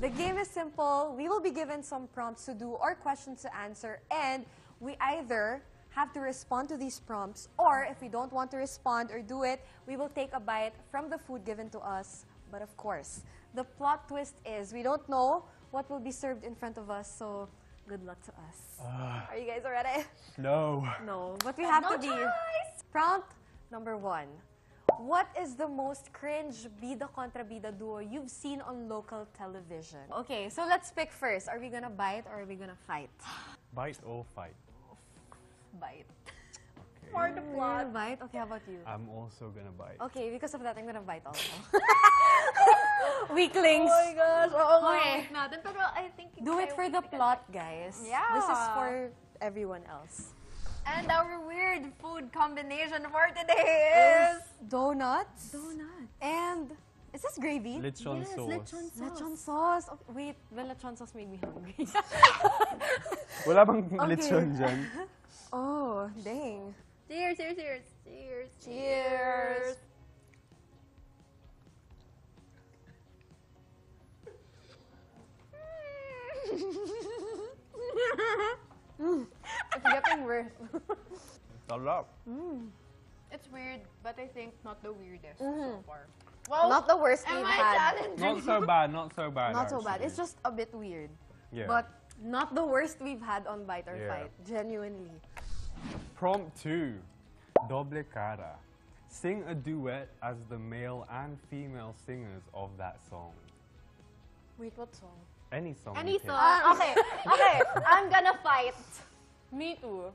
The game is simple. We will be given some prompts to do or questions to answer, and we either have to respond to these prompts, or if we don't want to respond or do it, we will take a bite from the food given to us. But of course, the plot twist is we don't know what will be served in front of us, so good luck to us. Are you guys ready? No. No, but we have No to be. choice. Prompt number 1. What is the most cringe bida contra bida duo you've seen on local television? Okay, so let's pick first. Are we gonna bite or are we gonna fight? Bite or fight? Bite. For the You're plot. gonna bite? Okay, how about you? I'm also gonna bite. Okay, because of that, I'm gonna bite also. Weaklings. Oh my gosh. Oo nga. Okay. Wait natin. Pero I think... Do it for the plot, guys. Yeah. This is for everyone else. And our weird food combination for today is... Donuts. Donut. And, is this gravy? Lechon Yes, sauce. lechon sauce. Lechon sauce. Okay, wait, the lechon sauce made me hungry. Wala bang Okay. lechon dyan? Oh, dang. Cheers, cheers, cheers. Cheers. Cheers. It's getting worse. Sarap. It's weird, but I think not the weirdest so far. Well, Mm-hmm. Not the worst am we've I had. challenging? Not so bad, not so bad. Not so bad. actually. It's just a bit weird. Yeah. But not the worst we've had on Bite or Yeah. Fight. Genuinely. Prompt 2. Doble cara. Sing a duet as the male and female singers of that song. Wait, what song? Any song. Any you pick. song. Okay, okay. I'm gonna fight. Me too.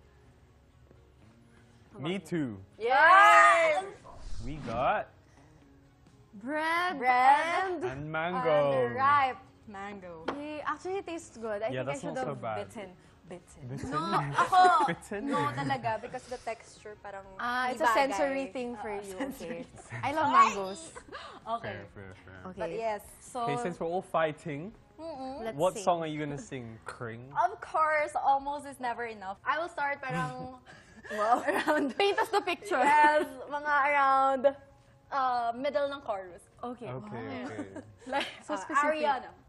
Me too. Yes! We got Bread, Bread. and mango. And ripe mango. Yay, actually, it tastes good. I Yeah, think I that's should not have so bad. bitten. Bitten? No, ako. Bitten? No, talaga. Because the texture parang It's di a bagay. sensory thing for you. sensory. Okay. I love mangoes. Okay. Fair. Okay. But yes. So, Okay, since we're all fighting, let's what sing. song are you gonna sing? Kring? Of course, almost is never enough. I will start parang around Paint us the picture. yes, mga around middle ng chorus. Okay. Okay. So specific. Ariana.